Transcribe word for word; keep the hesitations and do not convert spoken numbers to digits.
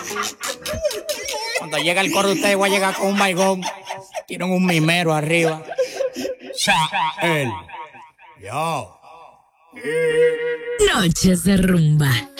Cuando llega el coro, ustedes voy a llegar con un baigón. Tienen un mimero arriba. Él. Yo. Noches de rumba.